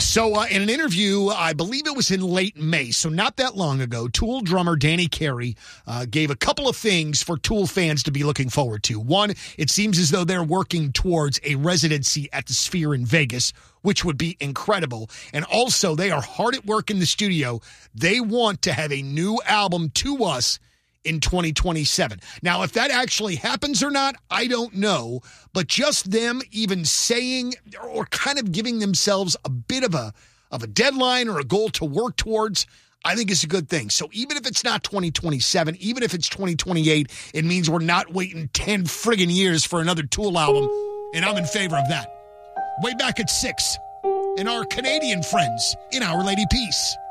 So in an interview, I believe it was in late May, so not that long ago, Tool drummer Danny Carey gave a couple of things for Tool fans to be looking forward to. One, it seems as though they're working towards a residency at the Sphere in Vegas, which would be incredible. And also, they are hard at work in the studio. They want to have a new album to us in 2027. Now, if that actually happens or not, I don't know. But just them even saying or kind of giving themselves a bit of a deadline or a goal to work towards, I think is a good thing. So even if it's not 2027, even if it's 2028, it means we're not waiting 10 friggin' years for another Tool album. And I'm in favor of that. Way back at 6, and our Canadian friends in Our Lady Peace.